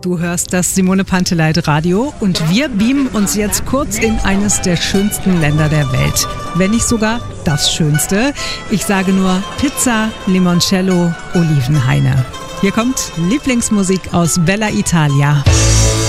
Du hörst das Simone Panteleit Radio und wir beamen uns jetzt kurz in eines der schönsten Länder der Welt. Wenn nicht sogar das Schönste. Ich sage nur Pizza, Limoncello, Olivenhaine. Hier kommt Lieblingsmusik aus Bella Italia.